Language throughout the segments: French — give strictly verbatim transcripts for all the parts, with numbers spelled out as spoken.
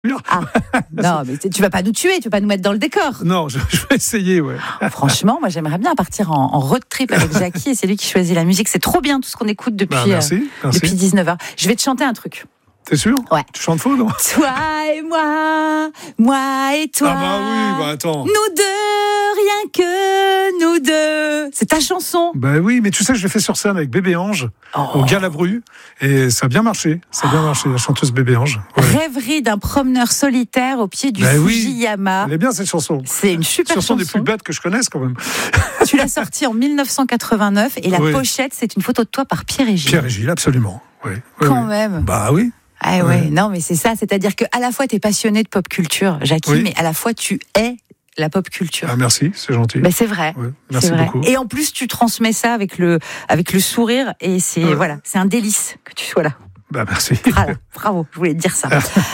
Ah, non, mais tu vas pas nous tuer, tu vas pas nous mettre dans le décor. Non, je, je vais essayer, ouais. Franchement, moi j'aimerais bien partir en, en road trip avec Jackie et c'est lui qui choisit la musique. C'est trop bien tout ce qu'on écoute depuis, bah, merci, euh, merci. depuis dix-neuf heures. Je vais te chanter un truc. T'es sûr ? Ouais. Tu chantes faux, non ? Toi et moi, moi et toi. Ah bah oui, bah attends. Nous deux, rien que nous deux. C'est ta chanson. Bah oui, mais tu sais, je l'ai fait sur scène avec Bébé Ange, Oh. au Galabru, et ça a bien marché. Ça a bien marché, la chanteuse Bébé Ange. Ouais. Rêverie d'un promeneur solitaire au pied du Bah oui. Fujiyama. Elle est bien cette chanson. C'est une super chanson chanson. des plus bêtes que je connaisse quand même. Tu l'as sortie en mille neuf cent quatre-vingt-neuf et la Oui. pochette, c'est une photo de toi par Pierre et Gilles. Pierre et Gilles, absolument. Oui. Oui, Quand oui. même. Bah oui. Ah ouais, Ouais. non mais c'est ça, c'est-à-dire que à la fois tu es passionné de pop culture, Jackie, Oui. mais à la fois tu es la pop culture. Ah merci, c'est gentil. Ben c'est vrai. Ouais, merci c'est vrai. beaucoup. Et en plus tu transmets ça avec le avec le sourire et c'est Ouais. voilà, c'est un délice que tu sois là. Bah merci. Bravo, bravo, je voulais te dire ça.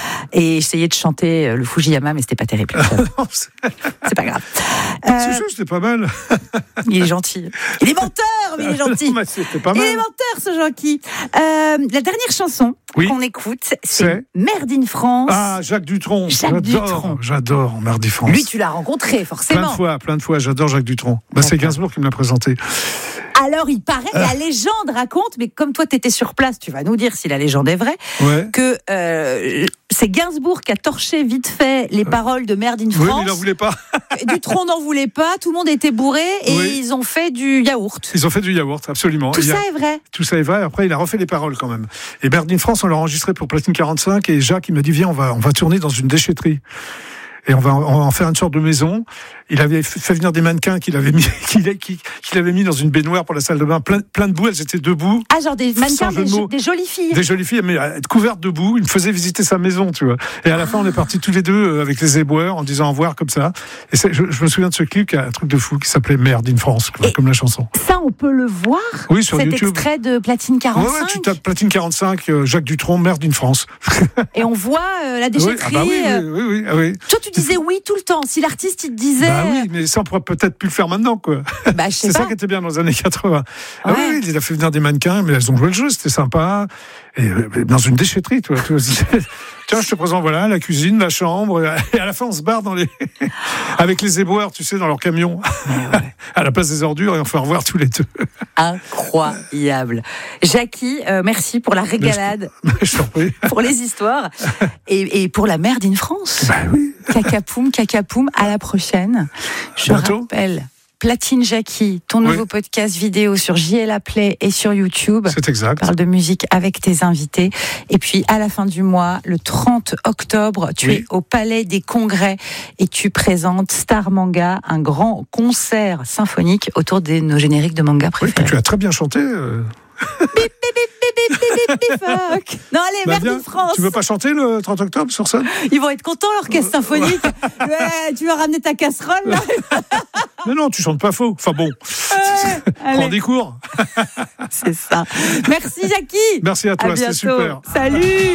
Et j'essayais de chanter le Fujiyama mais c'était pas terrible. c'est C'est pas grave. c'est Euh, juste, c'était pas mal. il est gentil. Il est menteur, mais il est gentil. Mais c'était pas Il mal. est menteur ce Jackie. Euh, la dernière chanson Oui. qu'on écoute, C'est c'est Merde in France. Ah, Jacques Dutronc. Jacques j'adore, Dutronc. J'adore Mardi France. Lui, tu l'as rencontré, Plein forcément. de fois, plein de fois. J'adore Jacques Dutronc. Bah, c'est D'accord. Gainsbourg qui me l'a présenté. Alors, il paraît, la légende raconte, mais comme toi, tu étais sur place, tu vas nous dire si la légende est vraie, Ouais. que euh, c'est Gainsbourg qui a torché vite fait les paroles de Merde in Oui, France. mais il n'en voulait pas. Dutronc n'en voulait pas, tout le monde était bourré et Oui. ils ont fait du yaourt. Ils ont fait du yaourt, absolument. Tout Il y a- ça est vrai. Tout ça est vrai. Après, il a refait les paroles quand même. Et Merde in France, on l'a enregistré pour Platine quarante-cinq. Et Jacques, il m'a dit, viens, on va, on va tourner dans une déchetterie. Et on va, on va en faire une sorte de maison. Il avait fait venir des mannequins qu'il avait mis, qu'il, qu'il, qu'il avait mis dans une baignoire pour la salle de bain, plein, plein de boue. Elles étaient debout. Ah, genre des mannequins, Sans jeu des, de jo- mots. des jolies filles. Des jolies filles, mais euh, couvertes de boue. Il me faisait visiter sa maison, tu vois. Et à la fin, on est partis tous les deux euh, avec les éboueurs en disant au revoir comme ça. Et c'est, je, je me souviens de ce clip qui a un truc de fou qui s'appelait Merde in France, quoi, Et- comme la chanson. Ça, on peut le voir. Oui, sur Cet YouTube. extrait de Platine Ouais, quarante-cinq. ouais, tu tapes Platine quarante-cinq, euh, Jacques Dutronc, Merde in France. Et on voit euh, la Oui, déchetterie. ah bah oui, euh, oui, oui, oui, ah oui. Toi, tu disais oui tout le temps. Si l'artiste, il te disait. Bah oui, mais ça, on pourrait peut-être plus le faire maintenant, quoi. Bah, je sais C'est pas. ça qui était bien dans les années quatre-vingts. Ah Ouais. oui, oui, il a fait venir des mannequins, mais elles ont joué le jeu, c'était sympa. Et euh, dans une déchetterie, tu vois. tu vois. Tiens, je te présente, voilà, la cuisine, la chambre. Et à la fin, on se barre dans les... avec les éboueurs, tu sais, dans leur camion. À la place des ordures, et on fait au revoir tous les deux. Incroyable. Jackie, euh, merci pour la régalade, Je t'en prie. pour les histoires et, et pour la Merde in France. Bah oui. Cacapoum, cacapoum, à la prochaine. Je Bientôt. rappelle, Platine Jackie, ton nouveau Oui. podcast vidéo sur J L A Play et sur YouTube. C'est exact. Parle de musique avec tes invités. Et puis, à la fin du mois, le trente octobre, tu Oui. es au Palais des Congrès et tu présentes Star Manga, un grand concert symphonique autour de nos génériques de manga Oui, que préférés. tu as très bien chanté. euh. Bip, bip, bip, bip, bip, bip, fuck. Non, allez, Bah, Merde viens. in France. Tu veux pas chanter le trente octobre sur scène? Ils vont être contents, l'orchestre symphonique. Ouais, tu vas ramener ta casserole, là. Mais non, tu chantes pas faux. Enfin bon, Ouais, prends allez, des cours. c'est ça. Merci, Jackie. Merci à toi, À c'était bientôt. super. Salut.